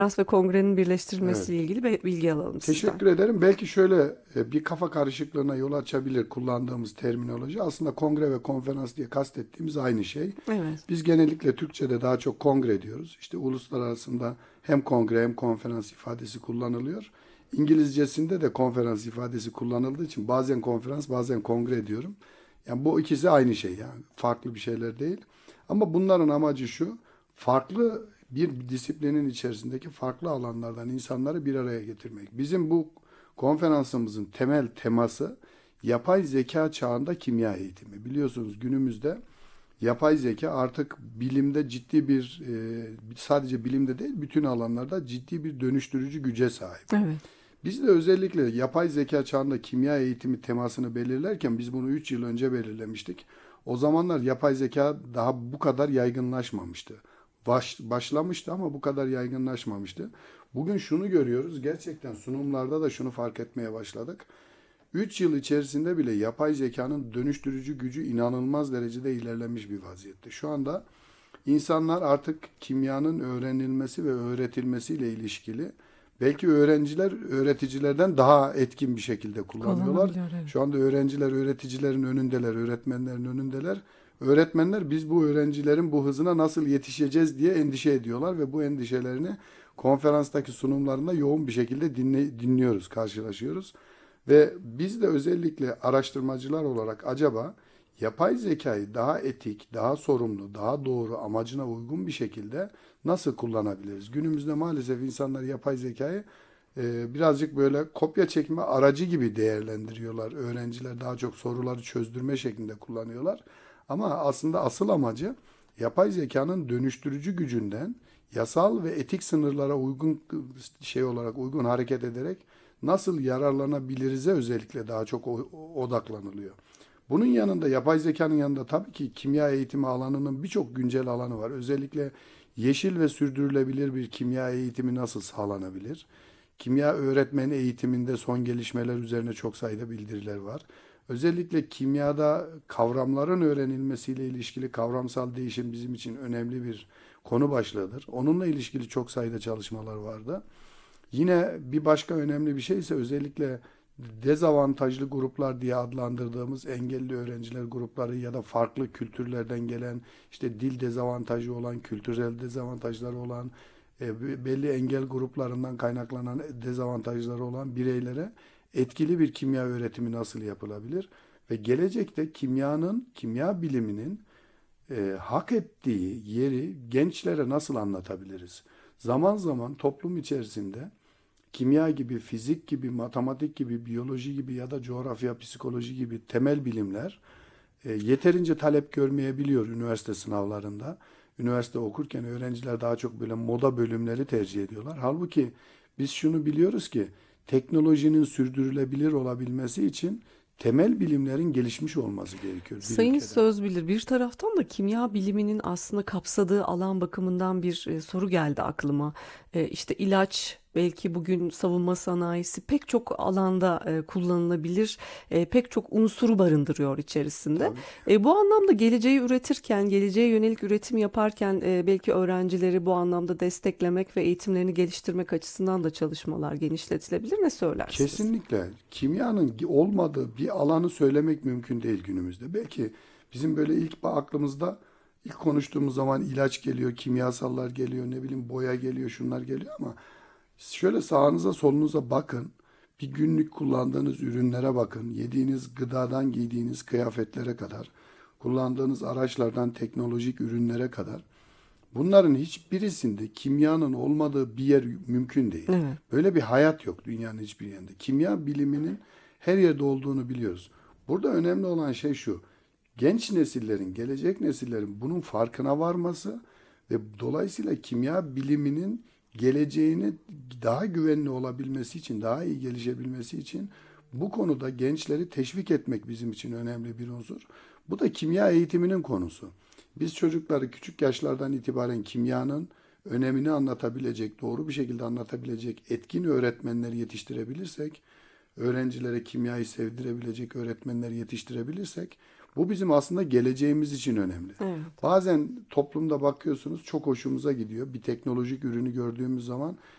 ve kongrenin Evet. birleştirilmesiyle ilgili bilgi alalım sizden. Teşekkür ederim. Belki şöyle bir kafa karışıklığına yol açabilir kullandığımız terminoloji. Aslında kongre ve konferans diye kastettiğimiz aynı şey. Evet. Biz genellikle Türkçe'de daha çok kongre diyoruz. İşte uluslararasında hem kongre hem konferans ifadesi kullanılıyor. İngilizcesinde de konferans ifadesi kullanıldığı için bazen konferans bazen kongre diyorum. Yani bu ikisi aynı şey, yani farklı bir şeyler değil. Ama bunların amacı şu: farklı bir disiplinin içerisindeki farklı alanlardan insanları bir araya getirmek. Bizim bu konferansımızın temel teması yapay zeka çağında kimya eğitimi. Biliyorsunuz günümüzde yapay zeka artık bilimde ciddi bir, sadece bilimde değil bütün alanlarda ciddi bir dönüştürücü güce sahip. Evet. Biz de özellikle yapay zeka çağında kimya eğitimi temasını belirlerken biz bunu 3 yıl önce belirlemiştik. O zamanlar yapay zeka daha bu kadar yaygınlaşmamıştı. Başlamıştı ama bu kadar yaygınlaşmamıştı. Bugün şunu görüyoruz. Gerçekten sunumlarda da şunu fark etmeye başladık. 3 yıl içerisinde bile yapay zekanın dönüştürücü gücü inanılmaz derecede ilerlemiş bir vaziyette. Şu anda insanlar artık kimyanın öğrenilmesi ve öğretilmesiyle ilişkili belki öğrenciler öğreticilerden daha etkin bir şekilde kullanıyorlar. Kullanabiliyor, evet. Şu anda öğrenciler öğreticilerin önündeler, öğretmenlerin önündeler. Öğretmenler biz bu öğrencilerin bu hızına nasıl yetişeceğiz diye endişe ediyorlar ve bu endişelerini konferanstaki sunumlarında yoğun bir şekilde dinliyoruz, karşılaşıyoruz. Ve biz de özellikle araştırmacılar olarak acaba yapay zekayı daha etik, daha sorumlu, daha doğru, amacına uygun bir şekilde nasıl kullanabiliriz? Günümüzde maalesef insanlar yapay zekayı birazcık böyle kopya çekme aracı gibi değerlendiriyorlar. Öğrenciler daha çok soruları çözdürme şeklinde kullanıyorlar. Ama aslında asıl amacı yapay zekanın dönüştürücü gücünden yasal ve etik sınırlara uygun şey olarak uygun hareket ederek nasıl yararlanabiliriz'e özellikle daha çok odaklanılıyor. Bunun yanında yapay zekanın yanında tabii ki kimya eğitimi alanının birçok güncel alanı var. Özellikle yeşil ve sürdürülebilir bir kimya eğitimi nasıl sağlanabilir? Kimya öğretmen eğitiminde son gelişmeler üzerine çok sayıda bildiriler var. Özellikle kimyada kavramların öğrenilmesiyle ilişkili kavramsal değişim bizim için önemli bir konu başlığıdır. Onunla ilişkili çok sayıda çalışmalar vardı. Yine bir başka önemli bir şey ise özellikle dezavantajlı gruplar diye adlandırdığımız engelli öğrenciler grupları ya da farklı kültürlerden gelen, işte dil dezavantajı olan, kültürel dezavantajları olan, belli engel gruplarından kaynaklanan dezavantajları olan bireylere etkili bir kimya öğretimi nasıl yapılabilir? Ve gelecekte kimya biliminin hak ettiği yeri gençlere nasıl anlatabiliriz? Zaman zaman toplum içerisinde kimya gibi, fizik gibi, matematik gibi, biyoloji gibi ya da coğrafya, psikoloji gibi temel bilimler yeterince talep görmeyebiliyor üniversite sınavlarında. Üniversite okurken öğrenciler daha çok böyle moda bölümleri tercih ediyorlar. Halbuki biz şunu biliyoruz ki teknolojinin sürdürülebilir olabilmesi için temel bilimlerin gelişmiş olması gerekiyor bir Sayın ülkede. Sözbilir, bir taraftan da kimya biliminin aslında kapsadığı alan bakımından bir soru geldi aklıma. İşte ilaç, belki bugün savunma sanayisi pek çok alanda kullanılabilir, pek çok unsuru barındırıyor içerisinde. Tabii. Bu anlamda geleceği üretirken, geleceğe yönelik üretim yaparken belki öğrencileri bu anlamda desteklemek ve eğitimlerini geliştirmek açısından da çalışmalar genişletilebilir. Ne söylersiniz? Kesinlikle kimyanın olmadığı bir alanı söylemek mümkün değil günümüzde. Belki bizim böyle aklımızda ilk konuştuğumuz zaman ilaç geliyor, kimyasallar geliyor, ne bileyim boya geliyor, şunlar geliyor ama şöyle sağınıza solunuza bakın. Bir günlük kullandığınız ürünlere bakın. Yediğiniz gıdadan giydiğiniz kıyafetlere kadar, kullandığınız araçlardan teknolojik ürünlere kadar. Bunların hiçbirisinde kimyanın olmadığı bir yer mümkün değil. Evet. Böyle bir hayat yok dünyanın hiçbir yerinde. Kimya biliminin her yerde olduğunu biliyoruz. Burada önemli olan şey şu: genç nesillerin, gelecek nesillerin bunun farkına varması ve dolayısıyla kimya biliminin geleceğini daha güvenli olabilmesi için, daha iyi gelişebilmesi için bu konuda gençleri teşvik etmek bizim için önemli bir unsur. Bu da kimya eğitiminin konusu. Biz çocukları küçük yaşlardan itibaren kimyanın önemini anlatabilecek, doğru bir şekilde anlatabilecek etkin öğretmenleri yetiştirebilirsek, öğrencilere kimyayı sevdirebilecek öğretmenleri yetiştirebilirsek, bu bizim aslında geleceğimiz için önemli. Evet. Bazen toplumda bakıyorsunuz çok hoşumuza gidiyor. Bir teknolojik ürünü gördüğümüz zaman